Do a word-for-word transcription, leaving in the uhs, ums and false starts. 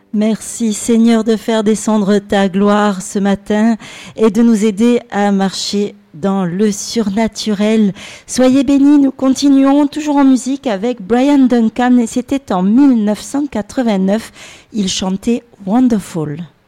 Merci Seigneur de faire descendre ta gloire ce matin et de nous aider à marcher dans le surnaturel. Soyez bénis, nous continuons toujours en musique avec Brian Duncan et c'était en mille neuf cent quatre-vingt-neuf. Il chantait Wonderful.